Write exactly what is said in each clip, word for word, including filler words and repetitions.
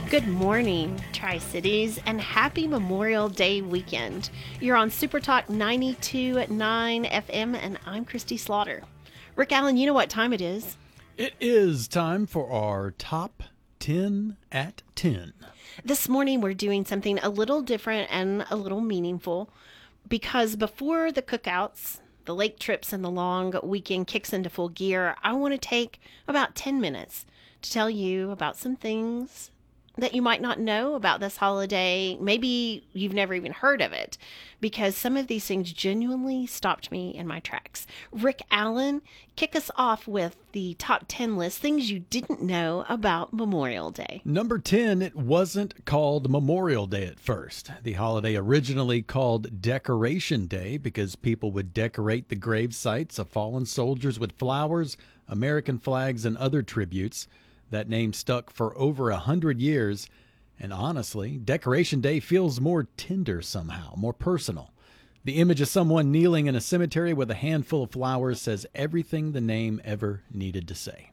Good morning, Tri Cities, and happy Memorial Day weekend. You're on Super Talk ninety-two point nine F M, and I'm Christy Slaughter. Rick Allen, you know what time it is. It is time for our top ten at ten. This morning, we're doing something a little different and a little meaningful because before the cookouts, the lake trips, and the long weekend kicks into full gear, I want to take about ten minutes to tell you about some things that you might not know about this holiday. Maybe you've never even heard of it, because some of these things genuinely stopped me in my tracks. Rick Allen, kick us off with the top ten list, things you didn't know about Memorial Day. Number ten, it wasn't called Memorial Day at first. The holiday originally called Decoration Day because people would decorate the grave sites of fallen soldiers with flowers, American flags, and other tributes. That name stuck for over a hundred years, and honestly, Decoration Day feels more tender somehow, more personal. The image of someone kneeling in a cemetery with a handful of flowers says everything the name ever needed to say.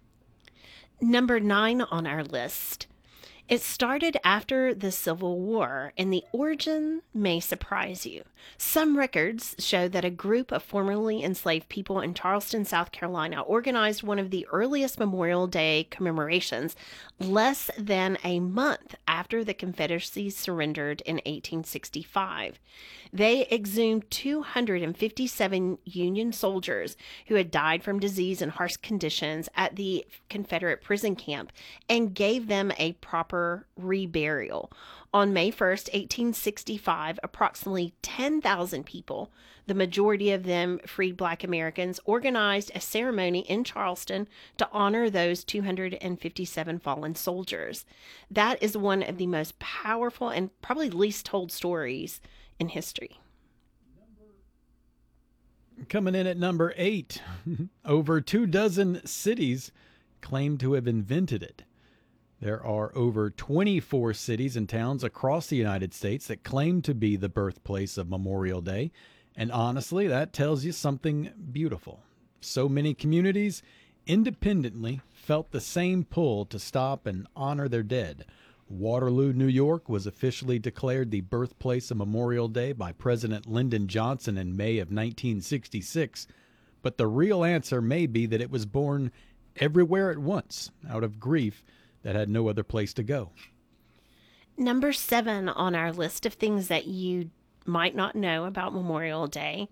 Number nine on our list. It started after the Civil War, and the origin may surprise you. Some records show that a group of formerly enslaved people in Charleston, South Carolina, organized one of the earliest Memorial Day commemorations less than a month after the Confederacy surrendered in eighteen sixty-five. They exhumed two hundred fifty-seven Union soldiers who had died from disease and harsh conditions at the Confederate prison camp and gave them a proper reburial. On May first, eighteen sixty-five, approximately ten thousand people, the majority of them freed Black Americans, organized a ceremony in Charleston to honor those two hundred fifty-seven fallen soldiers. That is one of the most powerful and probably least told stories in history. Coming in at number eight, over two dozen cities claim to have invented it. There are over twenty-four cities and towns across the United States that claim to be the birthplace of Memorial Day, and honestly, that tells you something beautiful. So many communities independently felt the same pull to stop and honor their dead. Waterloo, New York was officially declared the birthplace of Memorial Day by President Lyndon Johnson in May of nineteen sixty-six, but the real answer may be that it was born everywhere at once out of grief that had no other place to go. Number seven on our list of things that you might not know about Memorial Day,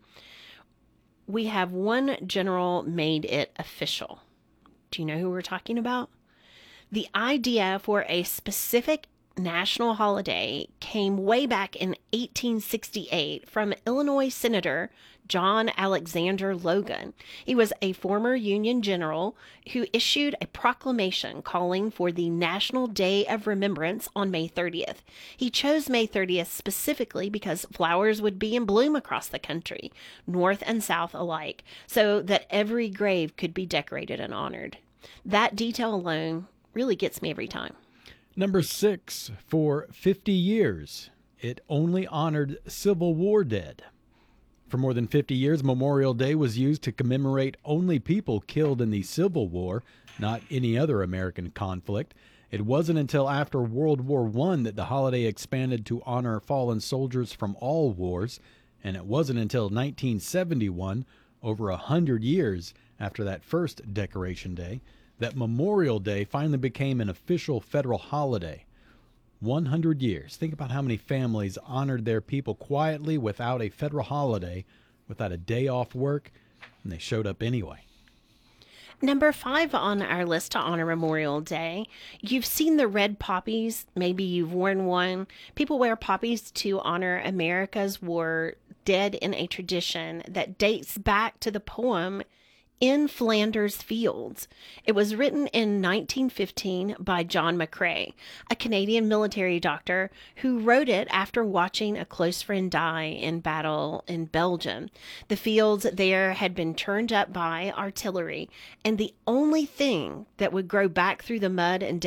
we have one general made it official. Do you know who we're talking about? The idea for a specific national holiday came way back in eighteen sixty-eight from Illinois Senator John Alexander Logan. He was a former Union general who issued a proclamation calling for the National Day of Remembrance on May thirtieth. He chose May thirtieth specifically because flowers would be in bloom across the country, north and south alike, so that every grave could be decorated and honored. That detail alone really gets me every time. Number six, for fifty years, it only honored Civil War dead. For more than fifty years, Memorial Day was used to commemorate only people killed in the Civil War, not any other American conflict. It wasn't until after World War One that the holiday expanded to honor fallen soldiers from all wars, and it wasn't until nineteen seventy-one, over a hundred years after that first Decoration Day, that Memorial Day finally became an official federal holiday. one hundred years. Think about how many families honored their people quietly without a federal holiday, without a day off work, and they showed up anyway. Number five on our list to honor Memorial Day. You've seen the red poppies. Maybe you've worn one. People wear poppies to honor America's war dead in a tradition that dates back to the poem In Flanders Fields. It was written in nineteen fifteen by John McCrae, a Canadian military doctor who wrote it after watching a close friend die in battle in Belgium. The fields there had been turned up by artillery, and the only thing that would grow back through the mud and